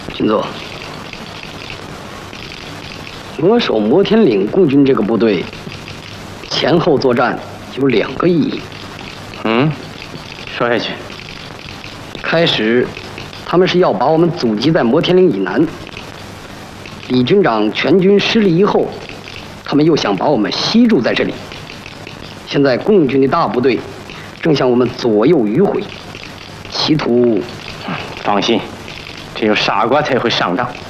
军座，扼守摩天岭共军这个部队，前后作战有2个意义。 说下去。 开始，他们是要把我们阻击在摩天岭以南。李军长全军失利以后，他们又想把我们吸住在这里。现在共军的大部队正向我们左右迂回，企图…… 放心，只有傻瓜才会上当。